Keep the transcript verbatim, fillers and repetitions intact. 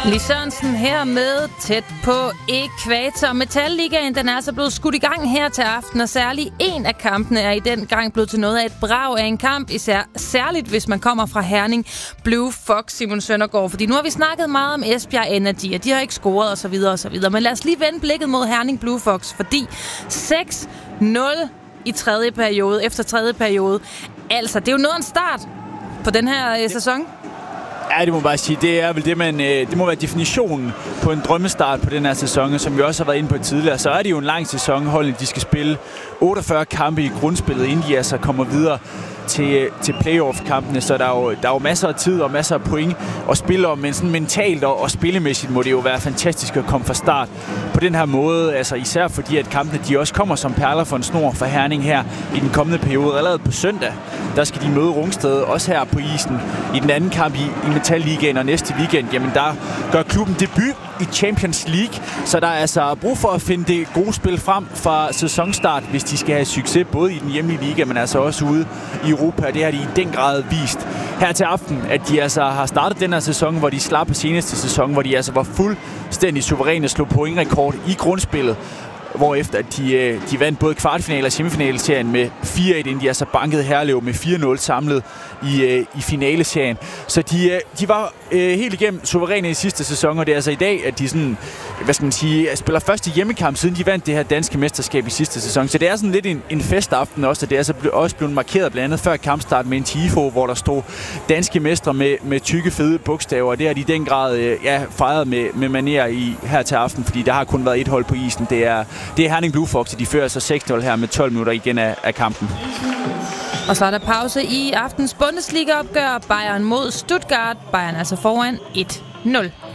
Lis Sørensen her med Tæt på Ækvator. Metalligaen, den er altså blevet skudt i gang her til aften, og særligt en af kampene er i den gang blevet til noget af et brag af en kamp, især særligt hvis man kommer fra Herning Blue Fox, Simon Søndergaard. Fordi nu har vi snakket meget om Esbjerg Energy, og de har ikke scoret osv. osv. Men lad os lige vende blikket mod Herning Blue Fox, fordi seks nul i tredje periode, efter tredje periode. Altså, det er jo noget af en start på den her øh, sæson. Ja, det må bare sige, det er vel det, man, det må være definitionen på en drømmestart på den her sæson, som vi også har været inde på tidligere. Så er det jo en lang sæson, holdene de skal spille otteogfyrre kampe i grundspillet, inden de altså kommer videre til, til playoff-kampene, så der er, jo, der er jo masser af tid og masser af point at spille om, men sådan mentalt og, og spillemæssigt må det jo være fantastisk at komme fra start på den her måde, altså især fordi, at kampene de også kommer som perler for en snor for Herning her i den kommende periode. Allerede på søndag, der skal de møde Rungsted, også her på isen, i den anden kamp i, i Metal-ligaen, og næste weekend, jamen der gør klubben debut i Champions League, så der er altså brug for at finde det gode spil frem fra sæsonstart, hvis de skal have succes, både i den hjemlige liga, men altså også ude i Europa. Det har de i den grad vist her til aften, at de altså har startet den her sæson, hvor de slap på seneste sæson, hvor de altså var fuldstændig suveræne og slog pointrekord i grundspillet, hvorefter de, de vandt både kvartfinale- og semifinale-serien med fire et, inden de altså bankede Herlev med fire nul samlet i, i finaleserien. Så de, de var helt igennem suveræne i sidste sæson, og det er altså i dag, at de sådan, hvad skal man sige, spiller første hjemmekamp, siden de vandt det her danske mesterskab i sidste sæson. Så det er sådan lidt en, en festaften også, og det er altså også blevet markeret blandt andet før kampstart med en tifo, hvor der stod danske mestre med, med tykke, fede bogstaver, og det har de i den grad ja, fejret med, med manér i her til aften, fordi der har kun været et hold på isen. Det er Det er Herning Blue Fox, de fører så seks nul her med tolv minutter igen af, af kampen. Og så er der pause i aftens Bundesliga-opgør. Bayern mod Stuttgart. Bayern altså foran et nul.